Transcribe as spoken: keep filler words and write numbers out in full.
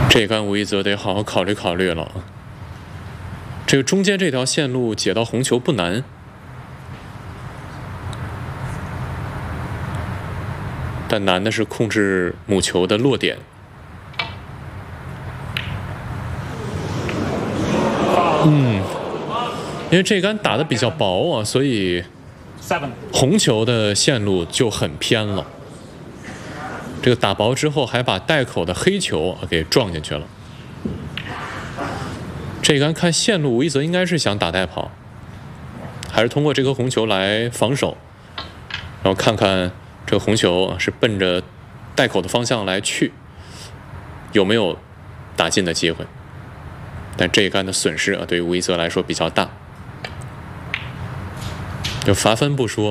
这杆无一则得好好考虑考虑了。这个中间这条线路解到红球不难，但难的是控制母球的落点。嗯，因为这杆打得比较薄啊，所以红球的线路就很偏了。这个打薄之后，还把带口的黑球给撞进去了。这杆看线路，无一则应该是想打带跑，还是通过这颗红球来防守，然后看看这个红球是奔着带口的方向来去，有没有打进的机会。但这一杆的损失啊，对于无一则来说比较大。就罚分不说。